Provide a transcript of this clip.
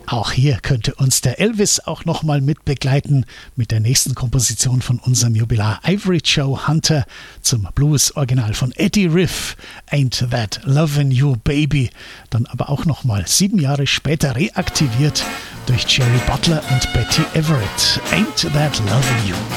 Auch hier könnte uns der Elvis auch nochmal mit begleiten mit der nächsten Komposition von unserem Jubilar Ivory Joe Hunter zum Blues-Original von Eddie Riff, Ain't That Lovin' You Baby, dann aber auch nochmal 7 Jahre später reaktiviert durch Jerry Butler und Betty Everett, Ain't That Lovin' You.